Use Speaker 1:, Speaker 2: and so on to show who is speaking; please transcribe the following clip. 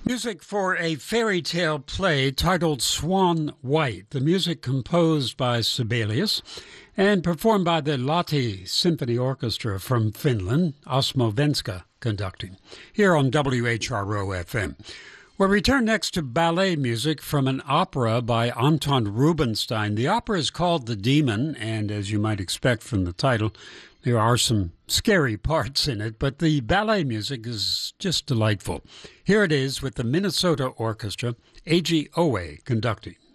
Speaker 1: Music for a fairy tale play titled Swan White. The music composed by Sibelius and performed by the Lahti Symphony Orchestra from Finland, Osmo Venska conducting, here on WHRO-FM. We'll return next to ballet music from an opera by Anton Rubinstein. The opera is called The Demon, and as you might expect from the title, there are some scary parts in it, but the ballet music is just delightful. Here it is with the Minnesota Orchestra, Eiji Oe conducting.